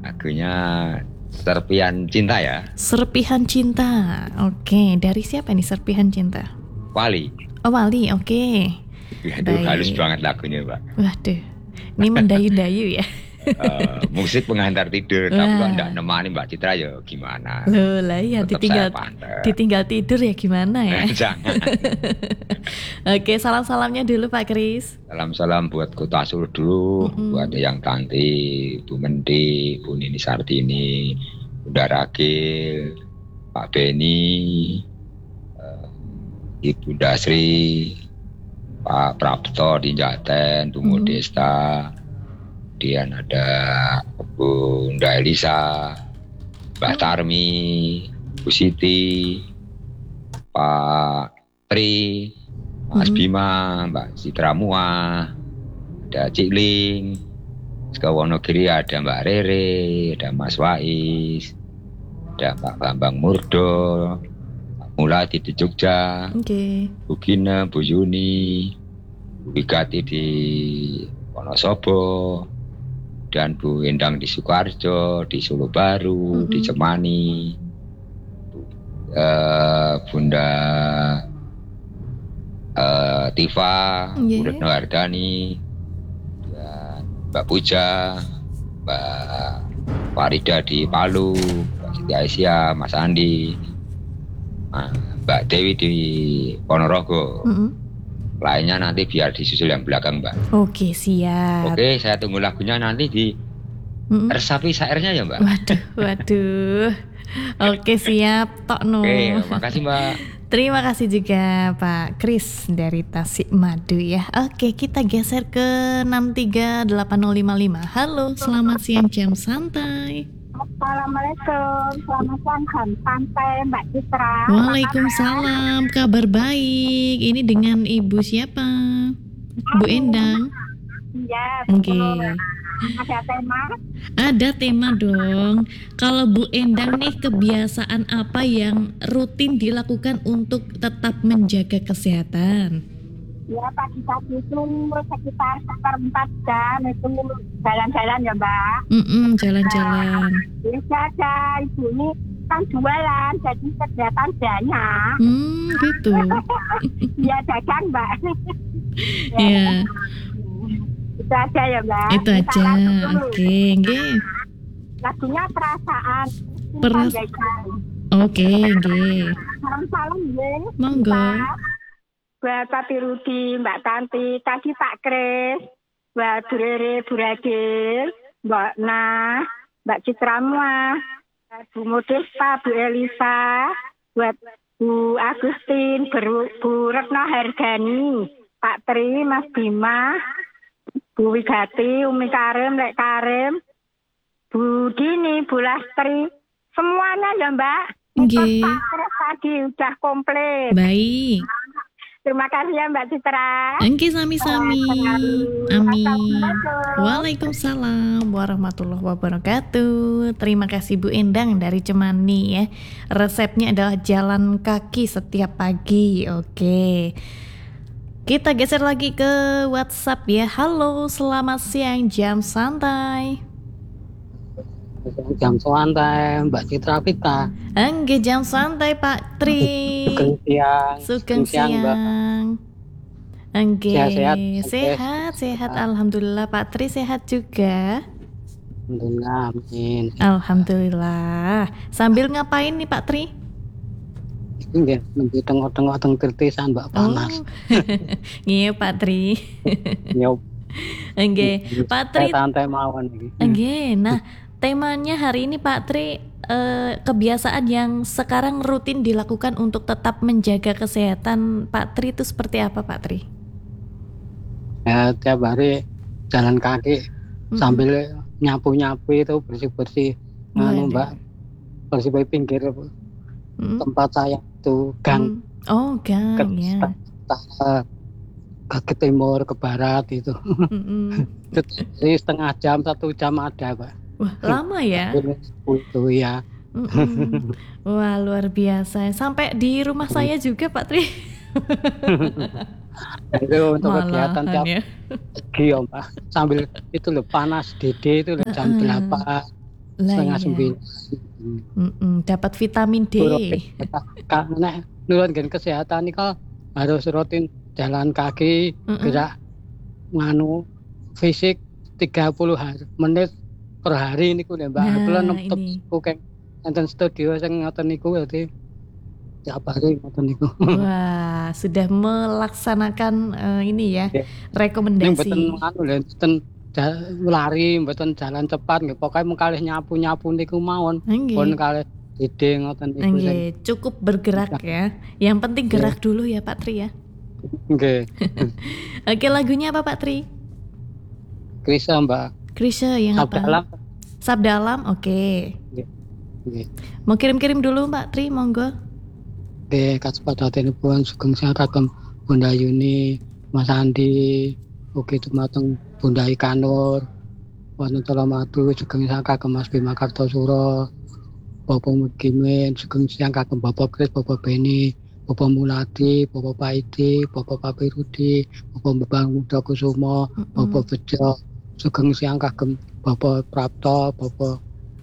Lagunya Serpihan Cinta ya. Serpihan Cinta. Oke, dari siapa nih Serpihan Cinta? Wali. Oh, Wali, oke. Itu halus banget lagunya, Mbak. Waduh, ini mendayu-dayu ya. Musik pengantar tidur. Tapi kalau enggak nemani Mbak Citra ya gimana? Loh lah ya, ditinggal tidur ya gimana ya? Jangan. Oke, salam-salamnya dulu Pak Kris. Salam-salam buat Kota Solo dulu, buat Yang Tanti, Bu Menti, Bu Nini Sartini, Bunda Ragil, Pak Beni, Ibu Dasri, Pak Prapto di Jaten, Bu Modesta, kemudian ada Bunda Elisa, Mbak Tarmi, Bu Siti, Pak Tri, Mas Bima, Mbak Citra Mua, ada Cik Ling, Wonogiri ada Mbak Rere, ada Mas Wais, ada Pak Bambang Murdo, Pak Muladi di Jogja, Bu Gina, Bu Yuni, Bu Wigati di Wonosobo, dan Bu Endang di Sukoharjo, di Solo Baru, di Cemani, Bunda Tifa, Bu Retno Hardani, dan Mbak Puja, Mbak Farida di Palu, Mbak Siti Aisyah, Mas Andi, Mbak Dewi di Ponorogo. Lainnya nanti biar disusul yang belakang, Mbak. Oke, siap. Oke, saya tunggu lagunya nanti di resapi syairnya ya, Mbak. Waduh. Oke, siap. Tokno. Oke, makasih, Mbak. Terima kasih juga Pak Kris dari Tasikmadu ya. Oke, kita geser ke 63855. Halo, selamat siang jam santai. Assalamualaikum, selamat siang jam santai Mbak Citra. Waalaikumsalam, kabar baik. Ini dengan Ibu siapa? Bu Endang. Iya, Oke. Ada tema? Ada tema dong. Kalau Bu Endang nih, kebiasaan apa yang rutin dilakukan untuk tetap menjaga kesehatan? Ya, pagi-pagi itu sekitar 4 jam itu jalan-jalan ya Mbak. Jalan-jalan. Bisa ada ibu ini kan jualan, jadi kegiatan banyak. Gitu. Iya, dagang Mbak. Ya. Itu aja ya Mbak. Itu aja. Oke, nggih. Lagunya Perasaan. Oke, nggih. Salam-salam nggih. Monggo. Buat Pak Rudi, Mbak Tanti, tadi Pak Kris, Mbak Burere, Bu Ragil, Mbak Nah, Mbak Citra Mua, Bu Modesta, Bu Elisa, buat Bu Agustin, Bu Retno Hardani, Pak Tri, Mas Bima, Bu Wigati, Umi Karim, Lek Karim, Bu Dini, Bu Lastri, semuanya ya Mbak. Nggih. Pak Kris tadi udah komplit. Baik. Terima kasih ya Mbak Citra. Oke, sami-sami. Amin. Waalaikumsalam warahmatullahi wabarakatuh. Terima kasih Bu Endang dari Cemani ya. Resepnya adalah jalan kaki setiap pagi. Oke. Kita geser lagi ke WhatsApp ya. Halo, selamat siang jam santai. Jam santai Mbak Citra Pita. Enggak, jam santai Pak Tri. Sugeng siang. Enggak. Sehat. Alhamdulillah. Pak Tri sehat juga. Alhamdulillah, amin. Alhamdulillah. Sambil ngapain nih Pak Tri? Nggih, nembe tengok-tengok teng tirtisan Mbak panas. Nggih Pak Tri. Nyop. Enggak, Pak Tri. Santai mawon iki. Enggak. Nah, temanya hari ini Pak Tri, kebiasaan yang sekarang rutin dilakukan untuk tetap menjaga kesehatan Pak Tri itu seperti apa Pak Tri? Ya, tiap hari jalan kaki sambil nyapu-nyapu itu bersih-bersih. Mbak, bersih-bersih pinggir tempat saya itu gang. Oh, gang ya. Ke timur, ke barat itu. Jadi setengah jam, 1 jam ada Pak. Wah, lama ya? Itu ya. Wah, luar biasa. Sampai di rumah saya juga Pak Tri. Itu untuk kegiatan tiap ya. pagi ya Pak. Sambil itu loh panas dede itu loh, jam 8. setengah iya. 9. Dapat vitamin D. Karena nurun kesehatan ini kok harus rutin jalan kaki, gerak nganu fisik 30 menit per hari niku lho Mbak. Kula nemtep kok enten studio sing ngoten niku berarti tiap hari ngoten niku. Wah, sudah melaksanakan ini ya, rekomendasi. Mboten nganu lho, mboten lari, mboten jalan cepat nggih. Pokoke mung kalih nyapu-nyapu niku mawon. Pun kalih ide ngoten niku. Nggih, cukup bergerak ya. Yang penting gerak dulu ya Pak Tri ya. Nggih. Oke, lagunya apa Pak Tri? Krisya Mbak. Krisya yang apa? Sabda Alam, oke. Nggih. Mau kirim-kirim dulu Mbak Tri, monggo. Nggih, kasepadanipun sugeng kagem Bunda Yuni, Mas Andi, ugi dumateng Bunda Ikanur, wonten Colomadu sugeng kagem Mas Bima Kartosuro, Bapak Mugimin, sugeng kagem Bapak Kris, Bapak Beni, Bapak Muladi, Bapak Paidi, Bapak Papirudi, Bapak Bebang Muda Kusumo, Bapak Bejo, sugeng kagem Bapak Prapto, Bapak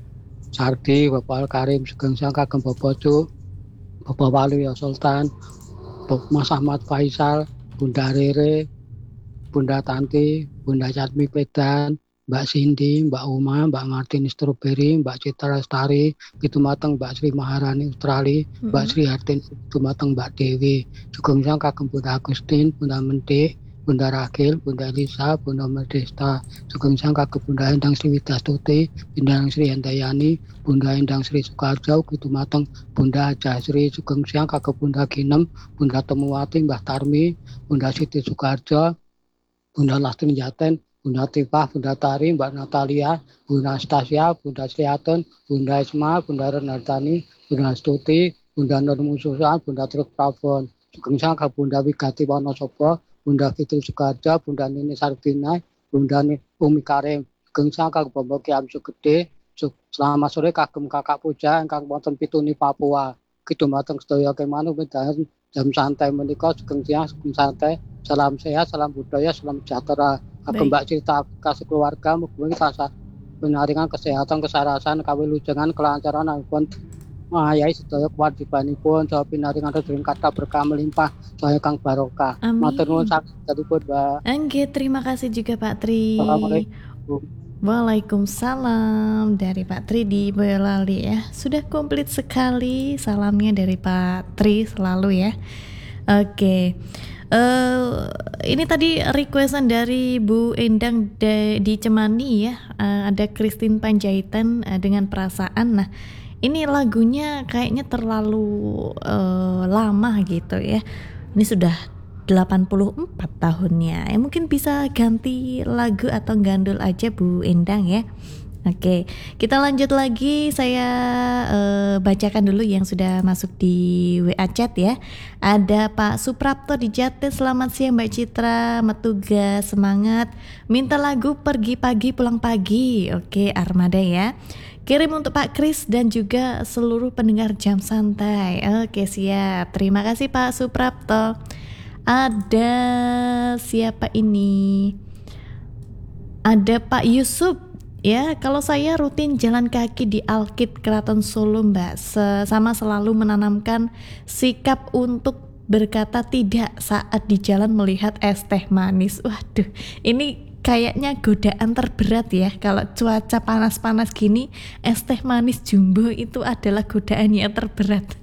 Sardi, Bapak Al-Karim, sugeng kagem Bapak Cuk, Bapak Waluyo Sultan, Mas Ahmad Faisal, Bunda Rere, Bunda Tanti, Bunda Yatmi Pedan, Mbak Cindy, Mbak Uma, Mbak Martin Strawberry, Mbak Citra Lestari, dumateng Mbak Sri Maharani Australia, Mbak Sri Hartin, dumateng Mbak Dewi, sugeng kagem Bunda Agustin, Bunda Mendik, Bunda Ragil, Bunda Elisa, Bunda Medesta, sugeng kagem Bunda Endang Sri Widastuti, Bunda Endang Sri Handayani, Bunda Endang Sri Sukarjo, dumateng Bunda Jasri, sugeng kagem Bunda Ginem, Bunda Temuwati, Mbah Tarmi, Bunda Siti Sukarjo, Bunda Lastri Jaten, Bunda Tifah, Bunda Tari, Mbak Natalia, Bunda Astasia, Bunda Sriatun, Bunda Isma, Bunda Renardani, Bunda Astuti, Bunda Nur Mususan, Bunda Truk Prabon, sugeng kagem Bunda Wigati Wonosobo, Bunda Fitri Sukarjo, Bunda Nini Sarbina, Bunda Umi Karim, sugeng kagem Bapak Kiam Sugede, selamat sore kagem Kakak Puja ingkang wonten Pituni Papua. Dumateng sedaya kemawon jam santai menika sugeng siang, sugeng santai. Salam sehat, salam budaya, salam sejahtera. Kagem Mbak Cita kasih keluarga mugi tansah pinaringan kesehatan, kesarasan, kawilujengan, kelancaran pun ngayahi sedaya kewajibanipun saha pinaringan rezeki kathah berkah melimpah saya kang barokah. Matur nuwun sakedipun, Mbak. Nggih, terima kasih juga Pak Tri. Assalamualaikum. Waalaikumsalam dari Pak Tri di Boyolali ya. Sudah komplit sekali salamnya dari Pak Tri selalu ya. Oke. Ini tadi requestan dari Bu Endang di Cemani ya. Ada Christine Panjaitan dengan Perasaan. Nah, ini lagunya kayaknya terlalu lama gitu ya. Ini sudah 84 tahunnya. Mungkin bisa ganti lagu atau gandul aja Bu Endang ya. Oke, kita lanjut lagi. Saya bacakan dulu yang sudah masuk di WA chat ya. Ada Pak Suprapto di Jati. Selamat siang Mbak Citra, Metuga semangat. Minta lagu Pergi Pagi Pulang Pagi. Oke, Armada ya. Kirim untuk Pak Kris dan juga seluruh pendengar Jam Santai. Oke, siap. Terima kasih Pak Suprapto. Ada siapa ini? Ada Pak Yusuf. Ya, kalau saya rutin jalan kaki di Alkit Keraton Solo Mbak, sama selalu menanamkan sikap untuk berkata tidak saat di jalan melihat es teh manis. Waduh, ini kayaknya godaan terberat ya. Kalau cuaca panas-panas gini, es teh manis jumbo itu adalah godaan yang terberat.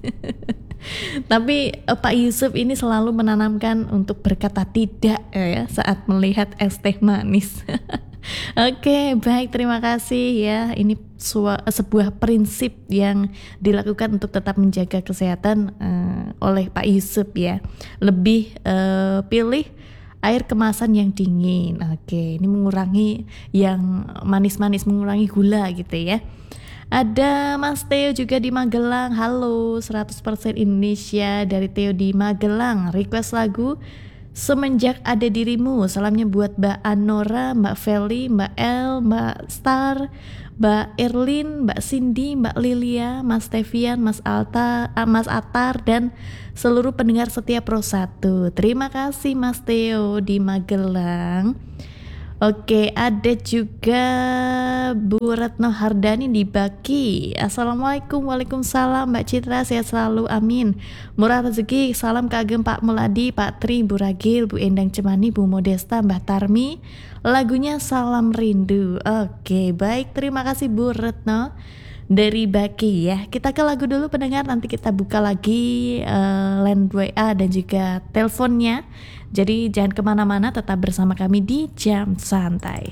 Tapi Pak Yusuf ini selalu menanamkan untuk berkata tidak ya saat melihat es teh manis. Oke, baik, terima kasih ya. Ini sebuah prinsip yang dilakukan untuk tetap menjaga kesehatan oleh Pak Yusuf ya. Lebih pilih air kemasan yang dingin. Oke, ini mengurangi yang manis-manis, mengurangi gula gitu ya. Ada Mas Theo juga di Magelang. Halo, 100% Indonesia dari Theo di Magelang. Request lagu Semenjak Ada Dirimu. Salamnya buat Mbak Anora, Mbak Feli, Mbak El, Mbak Star, Mbak Erlin, Mbak Cindy, Mbak Lilia, Mas Tevian, Mas Atar dan seluruh pendengar setia Pro 1. Terima kasih Mas Theo di Magelang. Oke, ada juga Bu Retno Hardani di Baki. Assalamualaikum, waalaikumsalam Mbak Citra, sehat selalu, amin. Murah rezeki, salam kagem Pak Muladi, Pak Tri, Bu Ragil, Bu Endang Cemani, Bu Modesta, Mbak Tarmi. Lagunya Salam Rindu. Oke, baik, terima kasih Bu Retno dari Baki ya. Kita ke lagu dulu pendengar, nanti kita buka lagi line WA dan juga teleponnya. Jadi jangan kemana-mana, tetap bersama kami di Jam Santai.